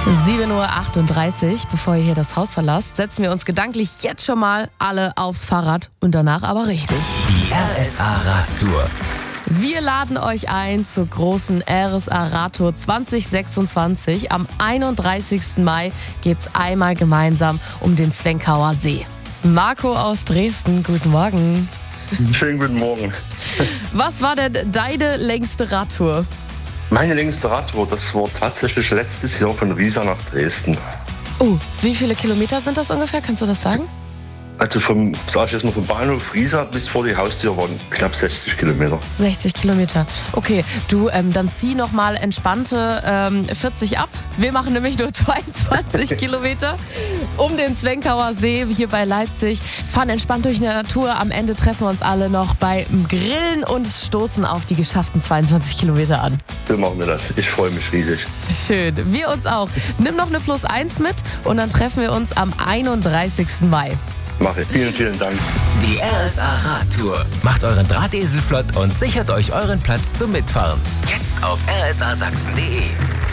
7:38 Uhr, bevor ihr hier das Haus verlasst, setzen wir uns gedanklich jetzt schon mal alle aufs Fahrrad und danach aber richtig. Die RSA Radtour. Wir laden euch ein zur großen RSA Radtour 2026. Am 31. Mai geht's einmal gemeinsam um den Zwenkauer See. Marco aus Dresden, guten Morgen. Schönen guten Morgen. Was war denn deine längste Radtour? Meine längste Radtour, das war tatsächlich letztes Jahr von Riesa nach Dresden. Oh, wie viele Kilometer sind das ungefähr? Kannst du das sagen? Also vom Bahnhof Riesa bis vor die Haustür waren knapp 60 Kilometer. 60 Kilometer. Okay, du, dann zieh nochmal entspannte 40 ab. Wir machen nämlich nur 22 Kilometer um den Zwenkauer See hier bei Leipzig. Fahren entspannt durch die Natur. Am Ende treffen wir uns alle noch beim Grillen und stoßen auf die geschafften 22 Kilometer an. So machen wir das. Ich freue mich riesig. Schön, wir uns auch. Nimm noch eine +1 mit und dann treffen wir uns am 31. Mai. Mache ich. Vielen, vielen Dank. Die RSA Radtour. Macht euren Drahtesel flott und sichert euch euren Platz zum Mitfahren. Jetzt auf rsasachsen.de.